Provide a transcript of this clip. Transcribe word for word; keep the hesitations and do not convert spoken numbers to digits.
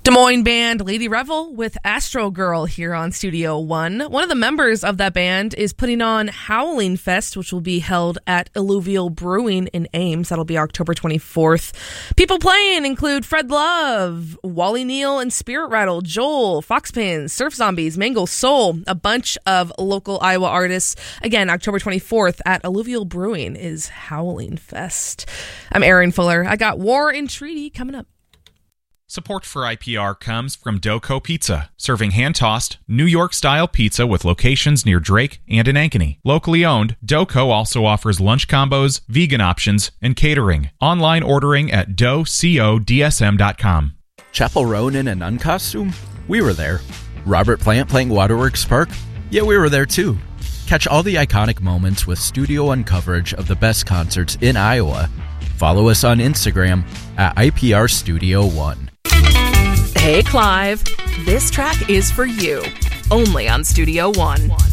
Des Moines band Lady Revel with Astro Girl here on Studio One. One of the members of that band is putting on Howling Fest, which will be held at Alluvial Brewing in Ames. That'll be October twenty-fourth. People playing include Fred Love, Wally Neal and Spirit Rattle, Joel, Foxpins, Surf Zombies, Mango Soul, a bunch of local Iowa artists. Again, October twenty-fourth at Alluvial Brewing is Howling Fest. I'm Erin Fuller. I got War and Treaty coming up. Support for I P R comes from Doco Pizza, serving hand-tossed, New York-style pizza with locations near Drake and in Ankeny. Locally owned, Doco also offers lunch combos, vegan options, and catering. Online ordering at dough co d s m dot com. Chapel Roan in a nun costume? We were there. Robert Plant playing Waterworks Park? Yeah, we were there too. Catch all the iconic moments with Studio One coverage of the best concerts in Iowa. Follow us on Instagram at I P R Studio One. Hey, Clive. This track is for you. Only on Studio One.